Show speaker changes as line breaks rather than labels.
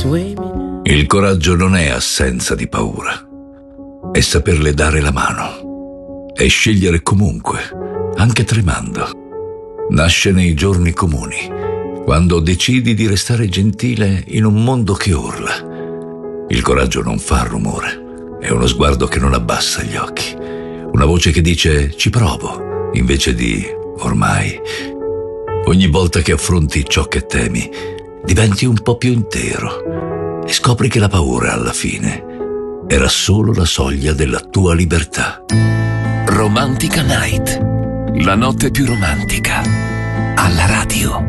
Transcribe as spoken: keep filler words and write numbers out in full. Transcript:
Il coraggio non è assenza di paura, è saperle dare la mano, è scegliere comunque, anche tremando. Nasce nei giorni comuni, quando decidi di restare gentile in un mondo che urla. Il coraggio non fa rumore, è uno sguardo che non abbassa gli occhi, una voce che dice ci provo, invece di ormai. Ogni volta che affronti ciò che temi, diventi un po' più intero e scopri che la paura alla fine era solo la soglia della tua libertà.
Romantica Night, la notte più romantica, alla radio.